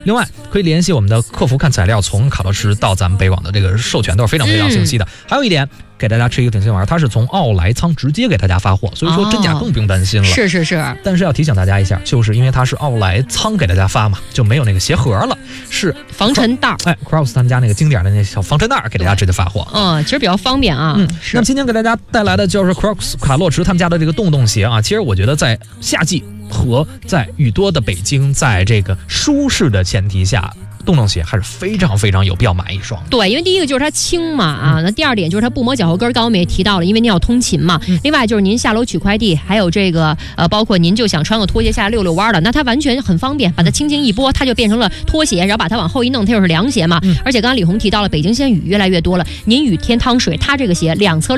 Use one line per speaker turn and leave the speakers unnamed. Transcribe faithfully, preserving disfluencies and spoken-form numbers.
另外，可以联系我们的客服看材料，从卡洛驰到咱们北广的这个授权都是非常非常清晰的。嗯、还有一点，给大家吃一个挺新玩意儿，它是从奥莱仓直接给大家发货，所以说真假更不用担心了。
哦、是是是。
但是要提醒大家一下，就是因为它是奥莱仓给大家发嘛，就没有那个鞋盒了，是
防尘袋。
哎 ，Crocs 他们家那个经典的那小防尘袋给大家直接发货。
嗯，其实比较方便啊。
嗯，是。那么今天给大家带来的就是 Crocs 卡洛驰他们家的这个洞洞鞋啊，其实我觉得在夏季和在雨多的北京，在这个舒适的前提下。洞洞鞋还是非常非常有必要买一双。
对，因为第一个就是它轻嘛啊，嗯、那第二点就是它不磨脚后跟，刚刚我们也提到了，因为您要通勤嘛。嗯、另外就是您下楼取快递，还有这个呃，包括您就想穿个拖鞋下来溜溜弯的，那它完全很方便，把它轻轻一拨，它就变成了拖鞋，然后把它往后一弄，它又是凉鞋嘛。嗯、而且刚刚李红提到了，北京现在雨越来越多了，您雨天趟水，它这个鞋两侧。